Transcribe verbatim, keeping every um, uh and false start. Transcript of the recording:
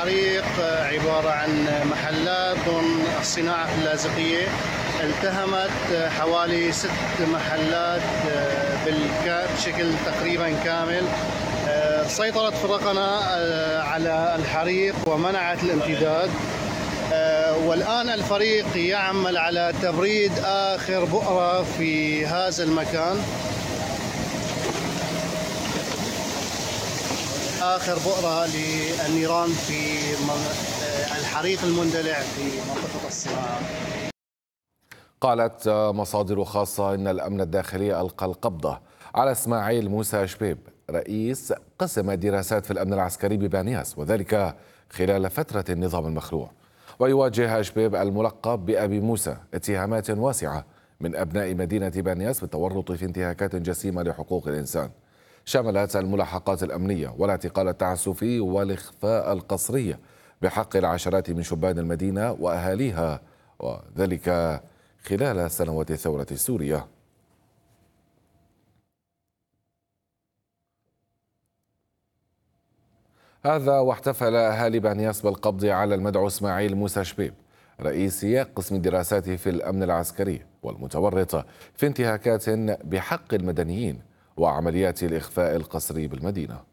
الحريق عبارة عن محلات ضمن الصناعة اللاذقية، التهمت حوالي ست محلات بشكل تقريبا كامل. سيطرت فرقنا على الحريق ومنعت الامتداد، والآن الفريق يعمل على تبريد آخر بؤرة في هذا المكان، آخر بؤرة للنيران في الحريق المندلع في منطقة الصناعة. قالت مصادر خاصة إن الأمن الداخلي ألقى القبضة على إسماعيل موسى شبيب رئيس قسم الدراسات في الأمن العسكري ببانياس، وذلك خلال فترة النظام المخلوع. ويواجه شبيب الملقب بأبي موسى اتهامات واسعة من أبناء مدينة بانياس بالتورط في انتهاكات جسيمة لحقوق الإنسان، شملت الملاحقات الأمنية والاعتقال التعسفي والإخفاء القسري بحق العشرات من شبان المدينة وأهاليها، وذلك خلال سنوات الثورة السورية. هذا واحتفل أهالي بانياس بالقبض على المدعو إسماعيل موسى شبيب رئيس قسم الدراسات في الأمن العسكري والمتورط في انتهاكات بحق المدنيين وعمليات الإخفاء القسري بالمدينة.